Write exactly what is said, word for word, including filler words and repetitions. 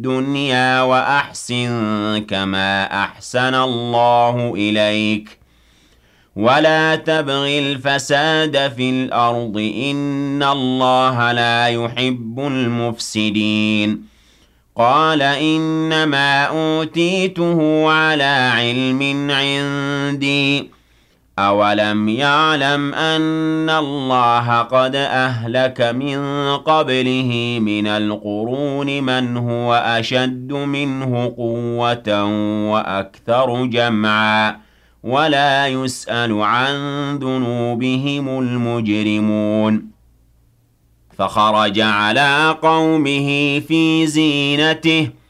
الدُّنْيَا وَأَحْسِن كَمَا أَحْسَنَ اللَّهُ إِلَيْكَ وَلَا تَبْغِ الْفَسَادَ فِي الْأَرْضِ ۖ إِنَّ اللَّهَ لَا يُحِبُّ الْمُفْسِدِينَ قَالَ إِنَّمَا أُوتِيتُهُ عَلَىٰ عِلْمٍ عِندِي ۚ أَوَلَمْ يَعْلَمْ أَنَّ اللَّهَ قَدْ أَهْلَكَ مِن قَبْلِهِ مِنَ الْقُرُونِ مَنْ هُوَ أَشَدُّ مِنْهُ قُوَّةً وَأَكْثَرُ جَمْعًا وَلَا يُسْأَلُ عَن ذُنُوبِهِمُ الْمُجْرِمُونَ فَخَرَجَ عَلَىٰ قَوْمِهِ فِي زِينَتِهِ